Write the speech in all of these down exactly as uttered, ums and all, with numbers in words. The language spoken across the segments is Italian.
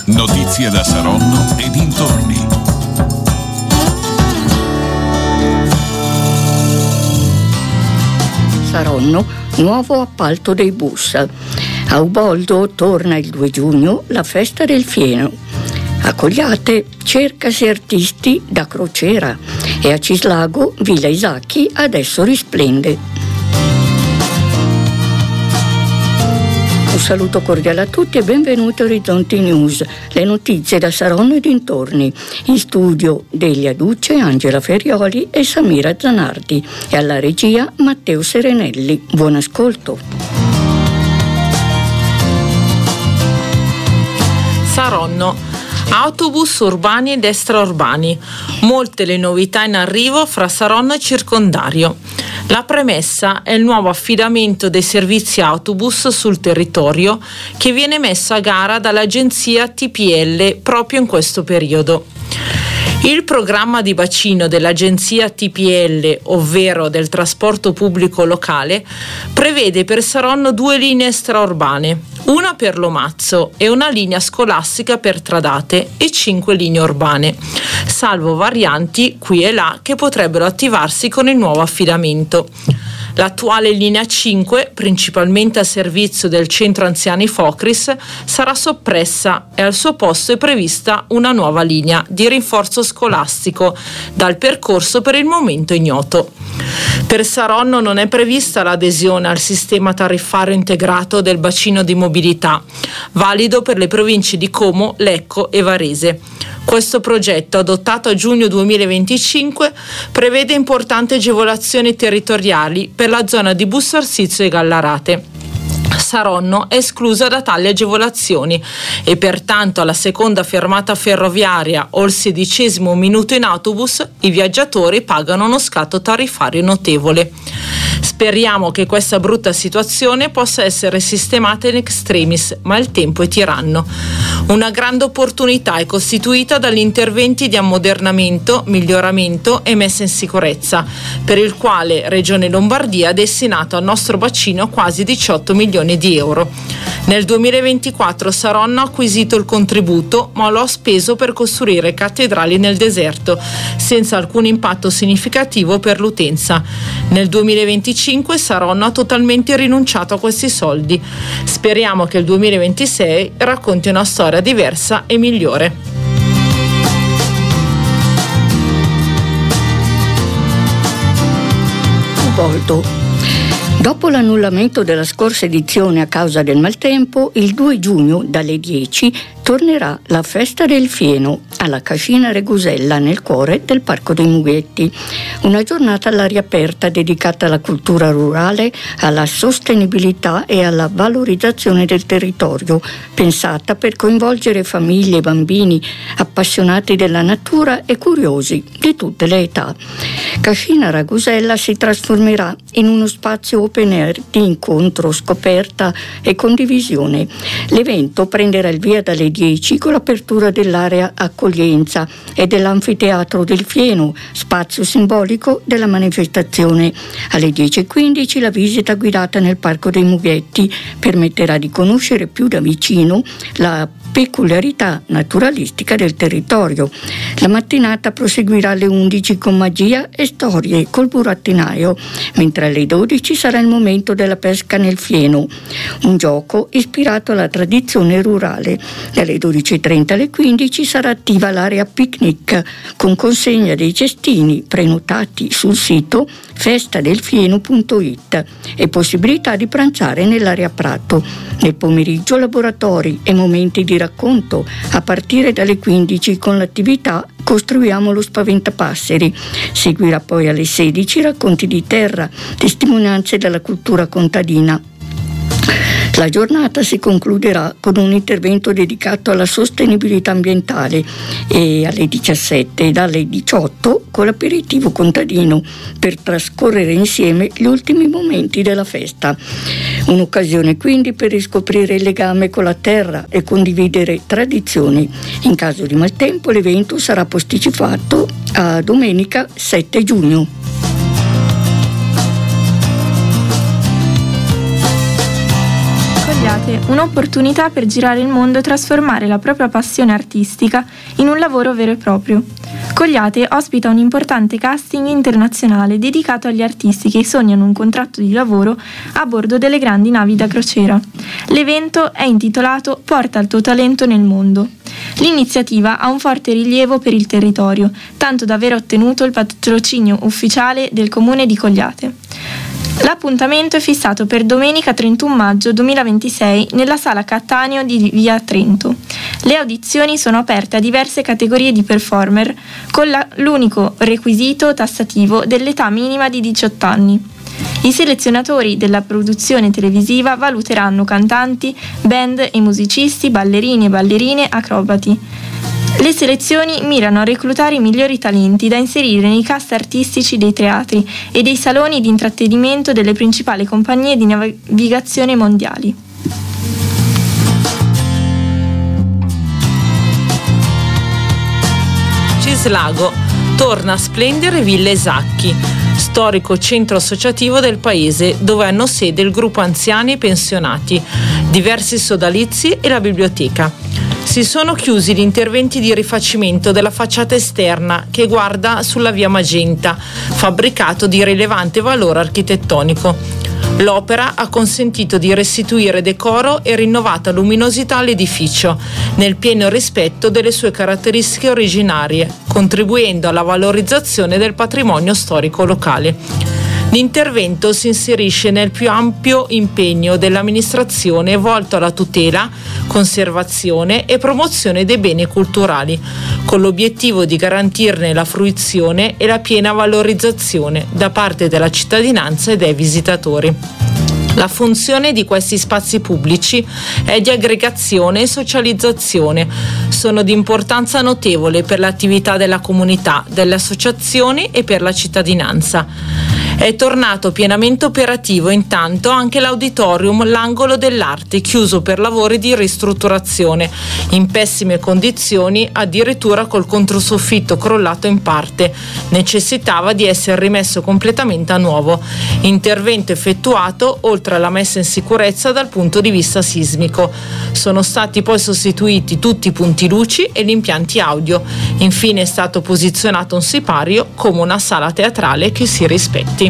Notizie da Saronno e dintorni. Saronno, nuovo appalto dei bus. A Uboldo torna il due giugno la festa del fieno. A Cogliate cercasi artisti da crociera e a Cislago Villa Isacchi adesso risplende. Un saluto cordiale a tutti e benvenuti a Orizzonti News, le notizie da Saronno e dintorni. In studio Delia Duce, Angela Ferioli e Samira Zanardi e alla regia Matteo Serenelli. Buon ascolto. Saronno. Autobus urbani ed extraurbani. Molte le novità in arrivo fra Saronno e circondario. La premessa è il nuovo affidamento dei servizi autobus sul territorio che viene messo a gara dall'agenzia T P L proprio in questo periodo. Il programma di bacino dell'agenzia T P L, ovvero del trasporto pubblico locale, prevede per Saronno due linee extraurbane, una per Lomazzo e una linea scolastica per Tradate e cinque linee urbane, salvo varianti qui e là che potrebbero attivarsi con il nuovo affidamento. L'attuale linea cinque, principalmente a servizio del centro anziani Focris, sarà soppressa e al suo posto è prevista una nuova linea di rinforzo scolastico, dal percorso per il momento ignoto. Per Saronno non è prevista l'adesione al sistema tariffario integrato del bacino di mobilità, valido per le province di Como, Lecco e Varese. Questo progetto, adottato a giugno duemilaventicinque, prevede importanti agevolazioni territoriali per la zona di Busto Arsizio e Gallarate. Saronno è esclusa da tali agevolazioni e pertanto alla seconda fermata ferroviaria o al sedicesimo minuto in autobus i viaggiatori pagano uno scatto tariffario notevole. Speriamo che questa brutta situazione possa essere sistemata in extremis, ma il tempo è tiranno. Una grande opportunità è costituita dagli interventi di ammodernamento, miglioramento e messa in sicurezza, per il quale Regione Lombardia ha destinato al nostro bacino quasi diciotto milioni di euro. Nel duemilaventiquattro Saronno ha acquisito il contributo, ma lo ha speso per costruire cattedrali nel deserto, senza alcun impatto significativo per l'utenza. Nel duemilaventicinque Saronno ha totalmente rinunciato a questi soldi. Speriamo che il duemilaventisei racconti una storia diversa e migliore. Uboldo. Dopo l'annullamento della scorsa edizione a causa del maltempo, il due giugno dalle dieci tornerà la festa del fieno alla Cascina Regusella nel cuore del Parco dei Mughetti. Una giornata all'aria aperta dedicata alla cultura rurale, alla sostenibilità e alla valorizzazione del territorio, pensata per coinvolgere famiglie e bambini appassionati della natura e curiosi di tutte le età. Cascina Regusella si trasformerà in uno spazio open air di incontro, scoperta e condivisione. L'evento prenderà il via dalle dieci con l'apertura dell'area accoglienza e dell'anfiteatro del Fieno, spazio simbolico della manifestazione. Alle dieci e quindici la visita guidata nel Parco dei Mughetti permetterà di conoscere più da vicino la peculiarità naturalistica del territorio. La mattinata proseguirà alle undici con magia e storie col burattinaio, mentre alle dodici sarà il momento della pesca nel Fieno, un gioco ispirato alla tradizione rurale. Dalle dodici e trenta alle quindici sarà attiva l'area picnic con consegna dei cestini prenotati sul sito festadelfieno punto it e possibilità di pranzare nell'area Prato. Nel pomeriggio laboratori e momenti di racconto a partire dalle quindici con l'attività Costruiamo lo Spaventapasseri. Seguirà poi alle sedici racconti di terra, testimonianze della cultura contadina. La giornata si concluderà con un intervento dedicato alla sostenibilità ambientale e alle diciassette e dalle diciotto con l'aperitivo contadino per trascorrere insieme gli ultimi momenti della festa. Un'occasione quindi per riscoprire il legame con la terra e condividere tradizioni. In caso di maltempo l'evento sarà posticipato a domenica sette giugno. Cogliate, un'opportunità per girare il mondo e trasformare la propria passione artistica in un lavoro vero e proprio. Cogliate ospita un importante casting internazionale dedicato agli artisti che sognano un contratto di lavoro a bordo delle grandi navi da crociera. L'evento è intitolato Porta il tuo talento nel mondo. L'iniziativa ha un forte rilievo per il territorio, tanto da aver ottenuto il patrocinio ufficiale del comune di Cogliate. L'appuntamento è fissato per domenica trentuno maggio duemilaventisei nella sala Cattaneo di via Trento. Le audizioni sono aperte a diverse categorie di performer, con la, l'unico requisito tassativo dell'età minima di diciotto anni. I selezionatori della produzione televisiva valuteranno cantanti, band e musicisti, ballerini e ballerine, acrobati. Le selezioni mirano a reclutare i migliori talenti da inserire nei cast artistici dei teatri e dei saloni di intrattenimento delle principali compagnie di navigazione mondiali. Cislago torna a splendere Villa Esacchi, storico centro associativo del paese dove hanno sede il gruppo anziani e pensionati, diversi sodalizi e la biblioteca. Si sono chiusi gli interventi di rifacimento della facciata esterna che guarda sulla via Magenta, fabbricato di rilevante valore architettonico. L'opera ha consentito di restituire decoro e rinnovata luminosità all'edificio, nel pieno rispetto delle sue caratteristiche originarie, contribuendo alla valorizzazione del patrimonio storico locale. L'intervento si inserisce nel più ampio impegno dell'amministrazione volto alla tutela, conservazione e promozione dei beni culturali, con l'obiettivo di garantirne la fruizione e la piena valorizzazione da parte della cittadinanza e dei visitatori. La funzione di questi spazi pubblici è di aggregazione e socializzazione. Sono di importanza notevole per l'attività della comunità, delle associazioni e per la cittadinanza. È tornato pienamente operativo intanto anche l'auditorium L'Angolo dell'Arte, chiuso per lavori di ristrutturazione, in pessime condizioni, addirittura col controsoffitto crollato in parte. Necessitava di essere rimesso completamente a nuovo. Intervento effettuato oltre alla messa in sicurezza dal punto di vista sismico. Sono stati poi sostituiti tutti i punti luci e gli impianti audio. Infine è stato posizionato un sipario come una sala teatrale che si rispetti.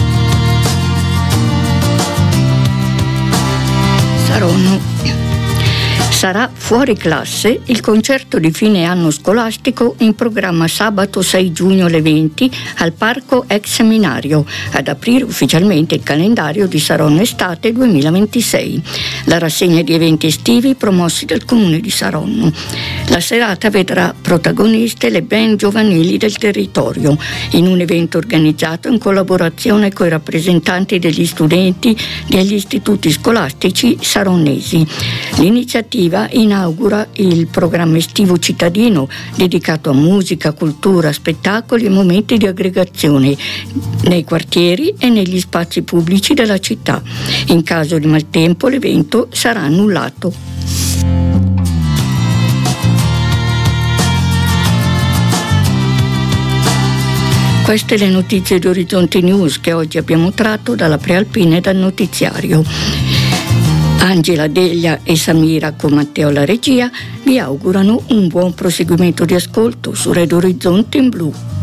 Saronno. Sarà fuori classe il concerto di fine anno scolastico in programma sabato sei giugno alle venti al Parco Ex Seminario, ad aprire ufficialmente il calendario di Saronno Estate duemilaventisei. La rassegna di eventi estivi promossi dal Comune di Saronno. La serata vedrà protagoniste le band giovanili del territorio, in un evento organizzato in collaborazione con i rappresentanti degli studenti degli istituti scolastici saronnesi. L'iniziativa inaugura il programma estivo cittadino dedicato a musica, cultura, spettacoli e momenti di aggregazione nei quartieri e negli spazi pubblici della città. In caso di maltempo l'evento sarà annullato. Queste le notizie di Orizzonte News che oggi abbiamo tratto dalla Prealpina e dal notiziario. Angela, Delia e Samira con Matteo alla regia vi augurano un buon proseguimento di ascolto su Radio Orizzonte in Blu.